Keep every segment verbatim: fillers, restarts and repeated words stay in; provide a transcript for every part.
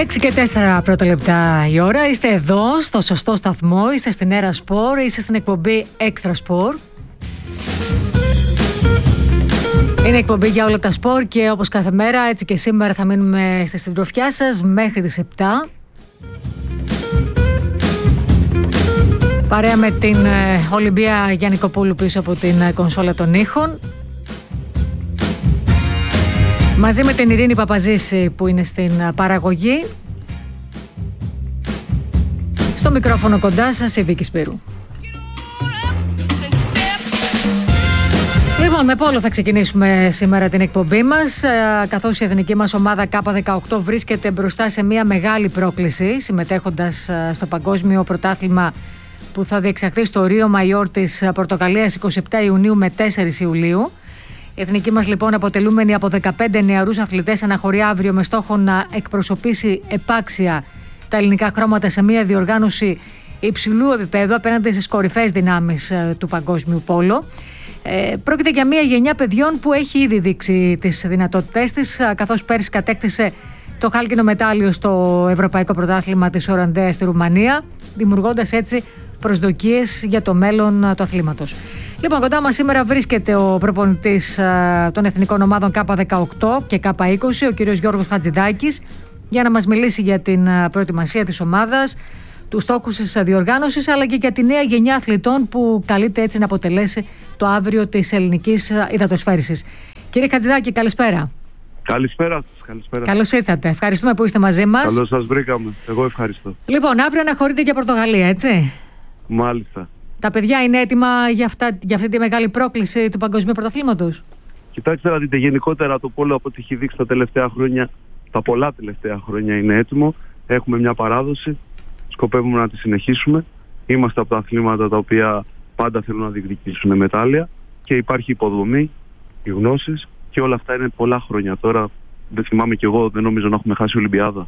έξι και τέσσερα πρώτα λεπτά η ώρα. Είστε εδώ στο σωστό σταθμό. Είστε στην Era Sport. Είστε στην εκπομπή Extra Sport. Είναι εκπομπή για όλα τα σπορ και όπως κάθε μέρα, έτσι και σήμερα θα μείνουμε στη συντροφιά σας μέχρι τις επτά. Παρέα με την Ολυμπία Γιαννικοπούλου πίσω από την κονσόλα των ήχων. Μαζί με την Ειρήνη Παπαζήση που είναι στην παραγωγή. Στο μικρόφωνο κοντά σας η Βίκη Σπύρου. Λοιπόν, με πόλο θα ξεκινήσουμε σήμερα την εκπομπή μας, καθώς η εθνική μας ομάδα Κ δεκαοκτώ βρίσκεται μπροστά σε μια μεγάλη πρόκληση, συμμετέχοντας στο Παγκόσμιο Πρωτάθλημα που θα διεξαχθεί στο Ρίο Μαϊόρ της Πορτογαλίας είκοσι επτά Ιουνίου με τέσσερις Ιουλίου. Η εθνική μας λοιπόν, αποτελούμενη από δεκαπέντε νεαρούς αθλητές, αναχωρεί αύριο με στόχο να εκπροσωπήσει επάξια τα ελληνικά χρώματα σε μια διοργάνωση υψηλού επίπεδου απέναντι στις κορυφαίες δυνάμεις του παγκόσμιου πόλο. Ε, πρόκειται για μια γενιά παιδιών που έχει ήδη δείξει τις δυνατότητές της, καθώς πέρσι κατέκτησε το χάλκινο μετάλλιο στο Ευρωπαϊκό Πρωτάθλημα της Οραντέα στη Ρουμανία, δημιουργώντας έτσι προσδοκίες για το μέλλον του αθλήματος. Λοιπόν, κοντά μας σήμερα βρίσκεται ο προπονητής των εθνικών ομάδων Κ δεκαοκτώ και Κ είκοσι, ο κύριος Γιώργος Χατζηδάκης, για να μας μιλήσει για την προετοιμασία της ομάδας, τους στόχους της διοργάνωσης, αλλά και για τη νέα γενιά αθλητών που καλείται έτσι να αποτελέσει το αύριο της ελληνικής υδατοσφαίρισης. Κύριε Χατζηδάκη, καλησπέρα. Καλησπέρα σας, καλησπέρα. Καλώς ήρθατε. Ευχαριστούμε που είστε μαζί μας. Καλώς σας βρήκαμε. Εγώ ευχαριστώ. Λοιπόν, αύριο αναχωρείτε για Πορτογαλία, έτσι? Μάλιστα. Τα παιδιά είναι έτοιμα για, αυτά, για αυτή τη μεγάλη πρόκληση του Παγκοσμίου Πρωταθλήματος? Κοιτάξτε να δείτε, γενικότερα το πόλο από ό,τι έχει δείξει τα τελευταία χρόνια, τα πολλά τελευταία χρόνια είναι έτοιμο. Έχουμε μια παράδοση. Σκοπεύουμε να τη συνεχίσουμε. Είμαστε από τα αθλήματα τα οποία πάντα θέλουν να διεκδικήσουν μετάλλια και υπάρχει υποδομή, οι γνώσεις και όλα αυτά είναι πολλά χρόνια. Τώρα δεν θυμάμαι κι εγώ, δεν νομίζω να έχουμε χάσει Ολυμπιάδα.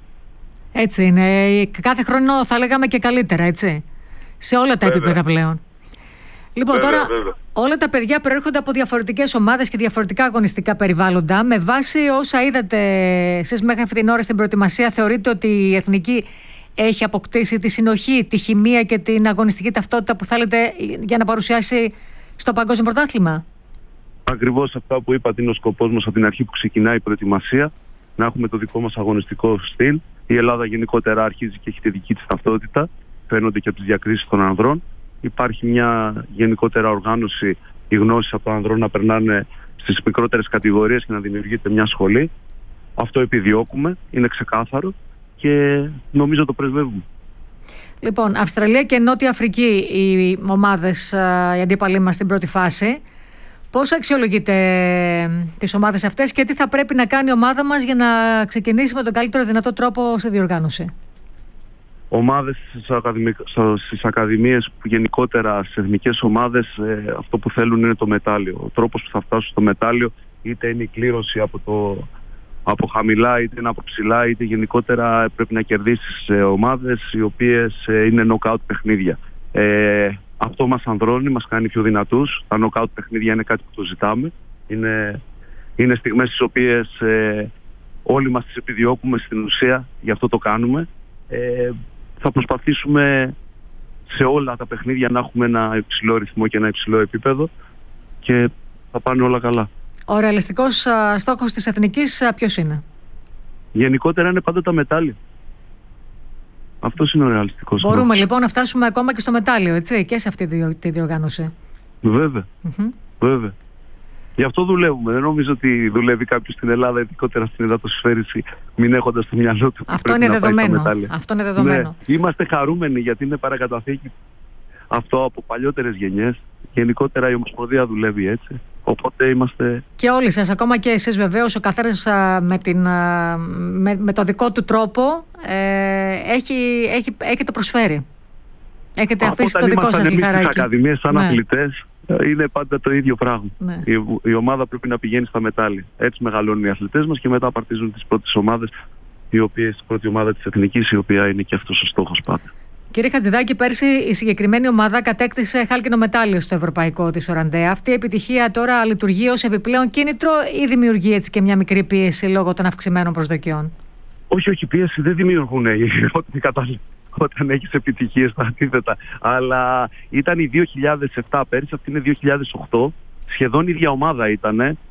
Έτσι είναι. Κάθε χρόνο θα λέγαμε και καλύτερα, έτσι. Σε όλα τα βέβαια. επίπεδα πλέον. Λοιπόν, βέβαια, τώρα βέβαια. όλα τα παιδιά προέρχονται από διαφορετικές ομάδες και διαφορετικά αγωνιστικά περιβάλλοντα. Με βάση όσα είδατε εσείς μέχρι αυτή την ώρα στην προετοιμασία, θεωρείτε ότι η εθνική έχει αποκτήσει τη συνοχή, τη χημεία και την αγωνιστική ταυτότητα που θέλετε για να παρουσιάσει στο Παγκόσμιο Πρωτάθλημα? Ακριβώς αυτά που είπατε είναι ο σκοπός μας από την αρχή που ξεκινάει η προετοιμασία. Να έχουμε το δικό μας αγωνιστικό στυλ. Η Ελλάδα γενικότερα αρχίζει και έχει τη δική της ταυτότητα. Φαίνονται και από τις διακρίσεις των ανδρών. Υπάρχει μια γενικότερα οργάνωση, οι γνώσεις από των ανδρών να περνάνε στις μικρότερες κατηγορίες και να δημιουργείται μια σχολή. Αυτό επιδιώκουμε, είναι ξεκάθαρο και νομίζω το πρεσβεύουμε. Λοιπόν, Αυστραλία και Νότια Αφρική οι ομάδες, οι αντίπαλοι μας στην πρώτη φάση. Πώς αξιολογείτε τις ομάδες αυτές και τι θα πρέπει να κάνει η ομάδα μας για να ξεκινήσει με τον καλύτερο δυνατό τρόπο στη διοργάνωση? Ομάδες στις ακαδημίες που γενικότερα στις εθνικές ομάδες ε, αυτό που θέλουν είναι το μετάλλιο. Ο τρόπος που θα φτάσουν στο μετάλλιο είτε είναι η κλήρωση από, το, από χαμηλά είτε είναι από ψηλά, είτε γενικότερα πρέπει να κερδίσεις ε, ομάδες οι οποίες ε, είναι knockout παιχνίδια. Ε, αυτό μας ανδρώνει, μας κάνει πιο δυνατούς. Τα knockout παιχνίδια είναι κάτι που το ζητάμε. Είναι, είναι στιγμές στις οποίες ε, όλοι μας τις επιδιώκουμε στην ουσία, γι' αυτό το κάνουμε. Ε, θα προσπαθήσουμε σε όλα τα παιχνίδια να έχουμε ένα υψηλό ρυθμό και ένα υψηλό επίπεδο και θα πάνε όλα καλά. Ο ρεαλιστικός α, στόχος της εθνικής α, ποιος είναι? Γενικότερα είναι πάντα τα μετάλλια. Αυτός είναι ο ρεαλιστικός. Μπορούμε στόχος. λοιπόν να φτάσουμε ακόμα και στο μετάλλιο, έτσι, και σε αυτή τη, τη διοργάνωση? Βέβαια, mm-hmm. βέβαια. Γι' αυτό δουλεύουμε. Δεν νομίζω ότι δουλεύει κάποιος στην Ελλάδα, ειδικότερα στην υδατοσφαίριση, μην έχοντας στο μυαλό του. Αυτό είναι δεδομένο. Αυτό είναι δεδομένο. Ναι. Είμαστε χαρούμενοι γιατί είναι παρακαταθήκη αυτό από παλιότερες γενιές. Γενικότερα η Ομοσπονδία δουλεύει έτσι. Οπότε είμαστε. Και όλοι σας, ακόμα και εσείς βεβαίως, ο καθένας με, την, με, με το δικό του τρόπο ε, έχει, έχει, έχετε προσφέρει. Έχετε από αφήσει το δικό σας λιθαράκι. Στις ακαδημίες σαν ναι. αθλητές είναι πάντα το ίδιο πράγμα. Ναι. Η, η ομάδα πρέπει να πηγαίνει στα μετάλλια. Έτσι μεγαλώνουν οι αθλητές μας και μετά απαρτίζουν τις πρώτες ομάδες, οι οποίες, η πρώτη ομάδα της εθνικής, η οποία είναι και αυτός ο στόχος πάντα. Κύριε Χατζηδάκη, πέρσι η συγκεκριμένη ομάδα κατέκτησε χάλκινο μετάλλιο στο Ευρωπαϊκό της Οραντέα. Αυτή η επιτυχία τώρα λειτουργεί ως επιπλέον κίνητρο ή δημιουργεί έτσι και μια μικρή πίεση λόγω των αυξημένων προσδοκιών? Όχι, όχι, πίεση δεν δημιουργούν όταν έχεις επιτυχίες, τα αντίθετα. Αλλά ήταν η δύο χιλιάδες επτά πέρυσι, αυτή είναι δύο χιλιάδες οκτώ. Σχεδόν η ίδια ομάδα ήταν, ε,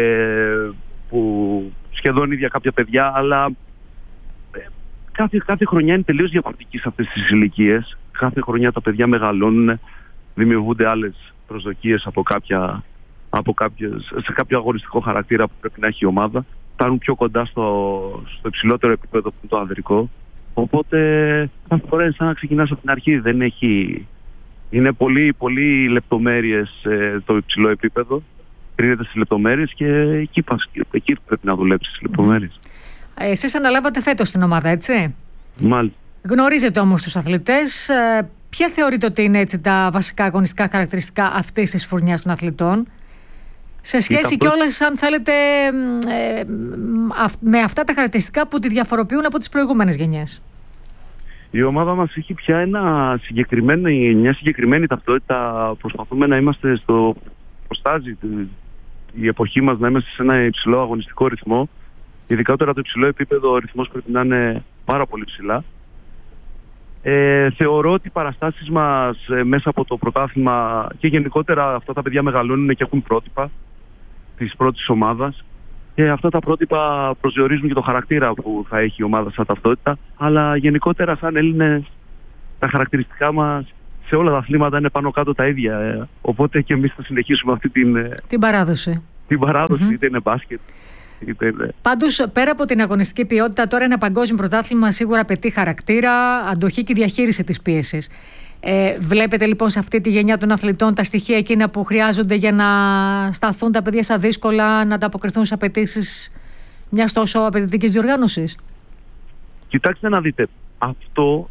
που σχεδόν ίδια κάποια παιδιά, αλλά ε, κάθε, κάθε χρονιά είναι τελείως διαφορετική σε αυτές τις ηλικίες. Κάθε χρονιά τα παιδιά μεγαλώνουν, δημιουργούνται άλλες προσδοκίες από κάποια, από κάποιες, σε κάποιο αγωνιστικό χαρακτήρα που πρέπει να έχει η ομάδα. Φτάνουν πιο κοντά στο, στο υψηλότερο επίπεδο που είναι το ανδρικό. Οπότε κάθε φορά είναι σαν να ξεκινάς από την αρχή. Δεν έχει... Είναι πολύ, πολύ λεπτομέρειες ε, το υψηλό επίπεδο. Κρίνεται στις λεπτομέρειες και εκεί, εκεί πρέπει να δουλέψεις στις λεπτομέρειες. Εσείς αναλάβατε φέτος την ομάδα, έτσι? Μάλιστα. Γνωρίζετε όμως τους αθλητές. Ε, ποια θεωρείτε ότι είναι έτσι τα βασικά αγωνιστικά χαρακτηριστικά αυτής της φουρνιάς των αθλητών, σε σχέση κιόλας, αν θέλετε, ε, με αυτά τα χαρακτηριστικά που τη διαφοροποιούν από τις προηγούμενες γενιές? Η ομάδα μας έχει πια ένα συγκεκριμένη, μια συγκεκριμένη ταυτότητα. Προσπαθούμε να είμαστε στο προστάζι η εποχή μας, να είμαστε σε ένα υψηλό αγωνιστικό ρυθμό. Ειδικότερα το υψηλό επίπεδο, ο ρυθμός πρέπει να είναι πάρα πολύ ψηλά. Ε, θεωρώ ότι οι παραστάσεις μας ε, μέσα από το πρωτάθλημα και γενικότερα αυτά τα παιδιά μεγαλώνουν και έχουν πρότυπα της πρώτης ομάδας, και αυτά τα πρότυπα προσδιορίζουν και το χαρακτήρα που θα έχει η ομάδα σαν ταυτότητα, αλλά γενικότερα σαν Έλληνες τα χαρακτηριστικά μας σε όλα τα αθλήματα είναι πάνω κάτω τα ίδια, ε, οπότε και εμείς θα συνεχίσουμε αυτή την, την παράδοση, την παράδοση mm-hmm. είτε είναι μπάσκετ. Πάντως, πέρα από την αγωνιστική ποιότητα, τώρα ένα παγκόσμιο πρωτάθλημα σίγουρα απαιτεί χαρακτήρα, αντοχή και διαχείριση της πίεσης. Ε, βλέπετε λοιπόν σε αυτή τη γενιά των αθλητών τα στοιχεία εκείνα που χρειάζονται για να σταθούν τα παιδιά στα δύσκολα, να ανταποκριθούν στις απαιτήσεις μιας τόσο απαιτητικής διοργάνωσης? Κοιτάξτε να δείτε, αυτό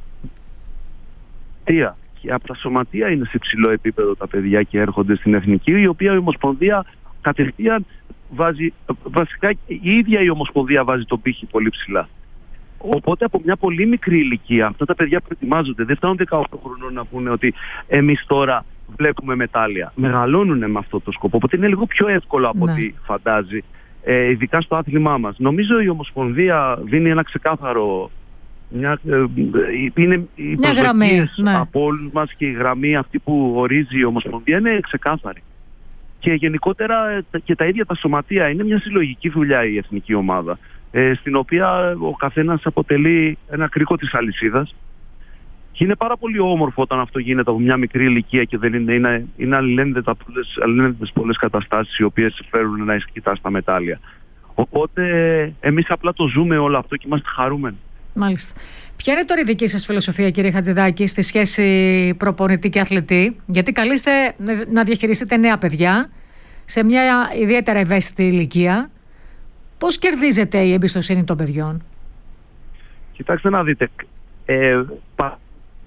και από τα σωματεία είναι σε υψηλό επίπεδο τα παιδιά και έρχονται στην εθνική, η οποία η Ομοσπονδία κατευθείαν βάζει, βασικά η ίδια η Ομοσπονδία βάζει τον πύχη πολύ ψηλά. Οπότε από μια πολύ μικρή ηλικία αυτά τα παιδιά προετοιμάζονται. Δεν φτάνουν δεκαοκτώ χρονών να πούνε ότι εμείς τώρα βλέπουμε μετάλλια. Μεγαλώνουν με αυτό το σκοπό. Οπότε είναι λίγο πιο εύκολο από ό,τι φαντάζει, ε, ειδικά στο άθλημά μας. Νομίζω η Ομοσπονδία δίνει ένα ξεκάθαρο. Μια, ε, είναι οι προσδοκίες ναι. από όλους μας, και η γραμμή αυτή που ορίζει η Ομοσπονδία είναι ξεκάθαρη. Και γενικότερα και τα ίδια τα σωματεία, είναι μια συλλογική δουλειά η εθνική ομάδα, ε, στην οποία ο καθένας αποτελεί ένα κρίκο της αλυσίδας, και είναι πάρα πολύ όμορφο όταν αυτό γίνεται από μια μικρή ηλικία και δεν είναι, είναι, είναι αλληλένδετες πολλές καταστάσεις οι οποίες φέρουν να ισχυτά στα μετάλλια. Οπότε εμείς απλά το ζούμε όλο αυτό και είμαστε χαρούμενοι. Μάλιστα. Ποια είναι τώρα η δική σας φιλοσοφία, κύριε Χατζηδάκη, στη σχέση προπονητή και αθλητή? Γιατί καλείστε να διαχειριστείτε νέα παιδιά σε μια ιδιαίτερα ευαίσθητη ηλικία. Πώς κερδίζετε η εμπιστοσύνη των παιδιών? Κοιτάξτε να δείτε. Ε, πα...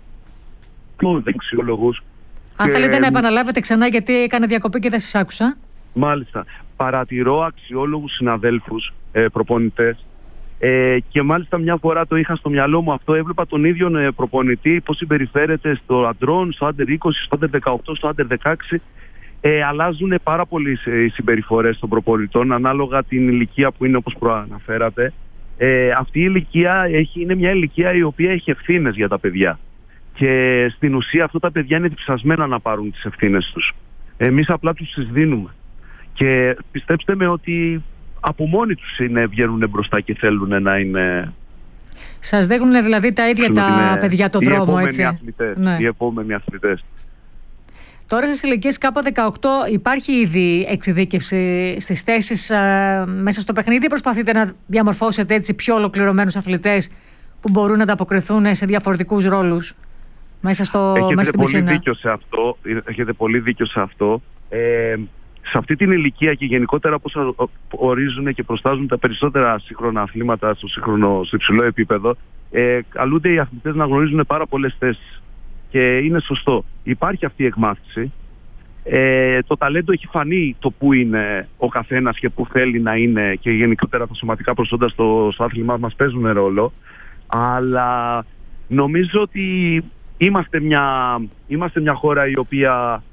δεξιολόγους. Αν και... θέλετε να επαναλάβετε ξανά, γιατί έκανα διακοπή και δεν σας άκουσα. Μάλιστα. Παρατηρώ αξιόλογους συναδέλφους, ε, προπονητές. Ε, και μάλιστα μια φορά το είχα στο μυαλό μου αυτό, έβλεπα τον ίδιο ε, προπονητή πώς συμπεριφέρεται στο αντρών, στο άντερ είκοσι, στο άντερ δεκαοκτώ, στο άντερ δεκαέξι. Ε, αλλάζουν πάρα πολύ οι συμπεριφορές των προπονητών ανάλογα την ηλικία που είναι, όπως προαναφέρατε. Ε, αυτή η ηλικία έχει, είναι μια ηλικία η οποία έχει ευθύνες για τα παιδιά, και στην ουσία αυτά τα παιδιά είναι διψασμένα να πάρουν τις ευθύνες τους. Εμείς απλά τους τις δίνουμε, και πιστέψτε με ότι από μόνοι τους είναι, βγαίνουν μπροστά και θέλουν να είναι... Σας δείχνουν δηλαδή τα ίδια τα παιδιά το δρόμο, έτσι? Αθλητές, ναι. Οι επόμενοι αθλητές. Τώρα στις ηλικίες κάπου δεκαοκτώ υπάρχει ήδη εξειδίκευση στις θέσεις ε, μέσα στο παιχνίδι, ή προσπαθείτε να διαμορφώσετε έτσι πιο ολοκληρωμένους αθλητές που μπορούν να ανταποκριθούν σε διαφορετικούς ρόλους μέσα, στο, μέσα στην πισίνα? Πολύ δίκιο σε αυτό, έχετε πολύ δίκιο σε αυτό. Ε, σε αυτή την ηλικία και γενικότερα πώς ορίζουν και προστάζουν τα περισσότερα σύγχρονα αθλήματα στο, σύγχρονο, στο υψηλό επίπεδο, ε, καλούνται οι αθλητές να γνωρίζουν πάρα πολλές θέσεις. Και είναι σωστό. Υπάρχει αυτή η εκμάθηση. Ε, το ταλέντο έχει φανεί το που είναι ο καθένας και που θέλει να είναι, και γενικότερα τα σωματικά προσόντα στο, στο άθλημά μας παίζουν ρόλο. Αλλά νομίζω ότι είμαστε μια, είμαστε μια χώρα η οποία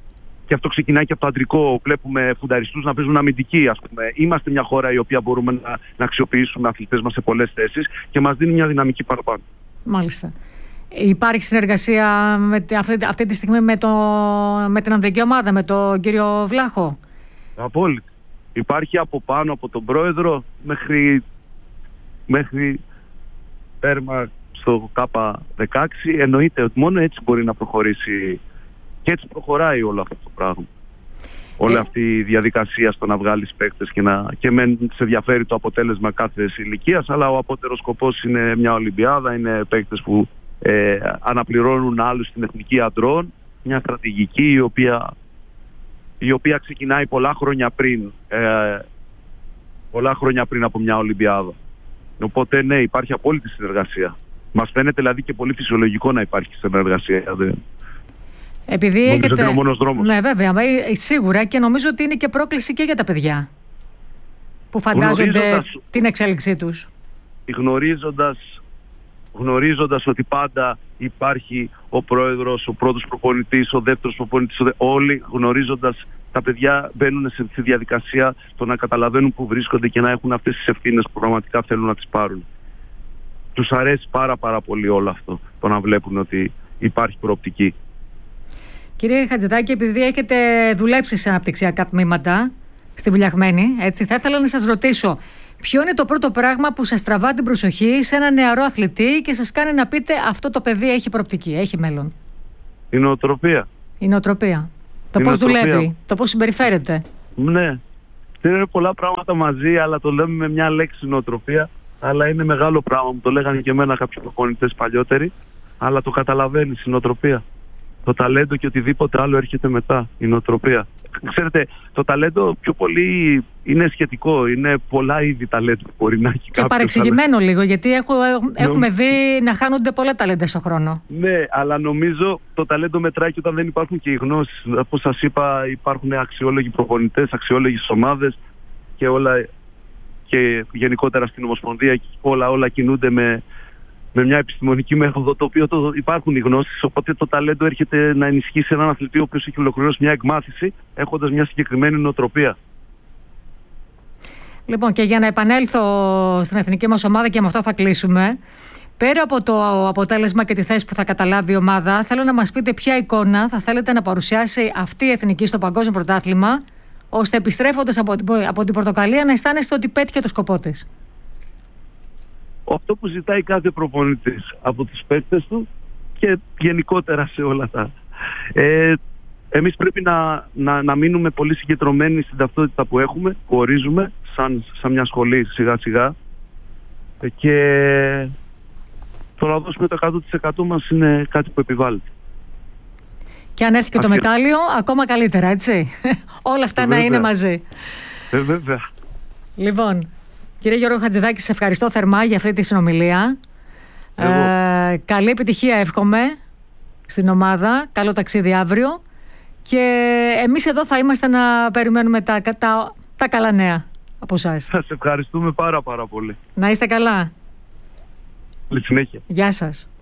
και αυτό ξεκινάει και από το αντρικό. Βλέπουμε φουνταριστούς να παίζουν αμυντική, ας πούμε. Είμαστε μια χώρα η οποία μπορούμε να, να αξιοποιήσουμε αθλητές μας σε πολλές θέσεις και μας δίνει μια δυναμική παραπάνω. Μάλιστα. Υπάρχει συνεργασία με, αυτή, αυτή τη στιγμή με, το, με την ανδρική ομάδα, με τον κύριο Βλάχο? Απόλυτα. Υπάρχει από πάνω από τον πρόεδρο μέχρι, μέχρι τέρμα στο Κάπα δεκαέξι. Εννοείται ότι μόνο έτσι μπορεί να προχωρήσει και έτσι προχωράει όλο αυτό το πράγμα. Ε... Όλη αυτή η διαδικασία στο να βγάλεις παίκτες και, να, και μεν σε ενδιαφέρει το αποτέλεσμα κάθε ηλικίας, αλλά ο απότερος σκοπός είναι μια Ολυμπιάδα, είναι παίκτες που ε, αναπληρώνουν άλλους στην εθνική αντρών, μια στρατηγική η οποία, η οποία ξεκινάει πολλά χρόνια πριν ε, πολλά χρόνια πριν από μια Ολυμπιάδα. Οπότε ναι, υπάρχει απόλυτη συνεργασία. Μας φαίνεται δηλαδή και πολύ φυσιολογικό να υπάρχει συνεργασία. Επειδή νομίζω έχετε... ότι είναι ο μόνος δρόμος. Ναι, βέβαια, σίγουρα, και νομίζω ότι είναι και πρόκληση και για τα παιδιά που φαντάζονται γνωρίζοντας... την εξέλιξή τους. Γνωρίζοντας, γνωρίζοντας ότι πάντα υπάρχει ο πρόεδρος, ο πρώτος προπονητής, ο δεύτερος προπονητής, ο δε... όλοι γνωρίζοντας, τα παιδιά μπαίνουν σε τη διαδικασία το να καταλαβαίνουν που βρίσκονται και να έχουν αυτές τις ευθύνες που πραγματικά θέλουν να τις πάρουν. Τους αρέσει πάρα πάρα πολύ όλο αυτό, το να βλέπουν ότι υπάρχει προοπτική. Κύριε Χατζηδάκη, επειδή έχετε δουλέψει σε αναπτυξιακά τμήματα στη Βουλιαγμένη, έτσι, θα ήθελα να σας ρωτήσω, ποιο είναι το πρώτο πράγμα που σας τραβά την προσοχή σε ένα νεαρό αθλητή και σας κάνει να πείτε αυτό το παιδί έχει προοπτική, έχει μέλλον? Η νοοτροπία. Η νοοτροπία. Το πώς δουλεύει, το πώς συμπεριφέρεται. Ναι. Είναι πολλά πράγματα μαζί, αλλά το λέμε με μια λέξη νοοτροπία. Αλλά είναι μεγάλο πράγμα. Μου το λέγανε και εμένα κάποιοι προπονητές παλιότεροι. Αλλά το καταλαβαίνεις, η νοοτροπία. Το ταλέντο και οτιδήποτε άλλο έρχεται μετά. Η νοοτροπία. Ξέρετε, το ταλέντο πιο πολύ είναι σχετικό. Είναι πολλά είδη ταλέντου που μπορεί να έχει κάποιος. Και παρεξηγημένο αλλά... λίγο, γιατί έχω, έχουμε δει να χάνονται πολλά ταλέντα στον χρόνο. Ναι, αλλά νομίζω το ταλέντο μετράει και όταν δεν υπάρχουν και οι γνώσεις. Όπως σας είπα, υπάρχουν αξιόλογοι προπονητές, αξιόλογες ομάδες και όλα. Και γενικότερα στην Ομοσπονδία όλα, όλα κινούνται με, με μια επιστημονική μέθοδο, το οποίο το, υπάρχουν οι γνώσεις, οπότε το ταλέντο έρχεται να ενισχύσει έναν αθλητή ο οποίος έχει ολοκληρώσει μια εκμάθηση έχοντας μια συγκεκριμένη νοοτροπία. Λοιπόν, και για να επανέλθω στην εθνική μας ομάδα και με αυτό θα κλείσουμε, πέρα από το αποτέλεσμα και τη θέση που θα καταλάβει η ομάδα, θέλω να μας πείτε ποια εικόνα θα θέλετε να παρουσιάσει αυτή η εθνική στο Παγκόσμιο Πρωτάθλημα, ώστε επιστρέφοντας από την, από την Πορτοκαλία να αισθάνεστε ότι πέτυχε το σκοπό της. Αυτό που ζητάει κάθε προπονητής από τους παίκτες του και γενικότερα σε όλα τα... Ε, εμείς πρέπει να, να, να μείνουμε πολύ συγκεντρωμένοι στην ταυτότητα που έχουμε, που ορίζουμε σαν, σαν μια σχολή σιγά σιγά και το να δώσουμε το εκατό τοις εκατό μας είναι κάτι που επιβάλλεται. Και αν έρθει και το μετάλλιο, ακόμα καλύτερα, έτσι. Όλα αυτά βέβαια να είναι μαζί. Ε, βέβαια. Λοιπόν, κύριε Γιώργο Χατζηδάκη, σε ευχαριστώ θερμά για αυτή τη συνομιλία. Ε, καλή επιτυχία εύχομαι στην ομάδα. Καλό ταξίδι αύριο. Και εμείς εδώ θα είμαστε να περιμένουμε τα, τα, τα καλά νέα από εσάς. Σας ευχαριστούμε πάρα πάρα πολύ. Να είστε καλά. Καλή συνέχεια. Γεια σας.